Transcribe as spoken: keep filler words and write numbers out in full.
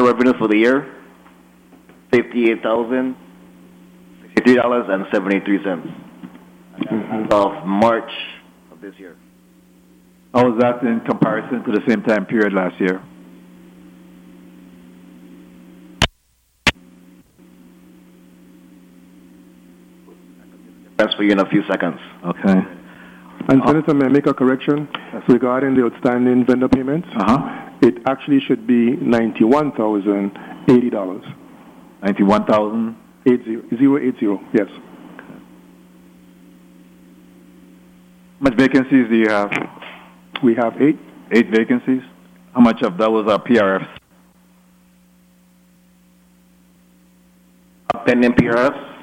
revenue for the year, fifty-eight thousand sixty-three dollars and seventy-three cents mm-hmm. as of March of this year. How was that in comparison to the same time period last year? That's for you in a few seconds. Okay. And Senator, may I make a correction regarding the outstanding vendor payments? Uh-huh. It actually should be ninety-one thousand eighty dollars. Ninety-one thousand eight zero zero eight zero. Yes. Okay. How much vacancies do you have? We have eight. Eight vacancies. How much of that was our P R Fs? Pending P R Fs.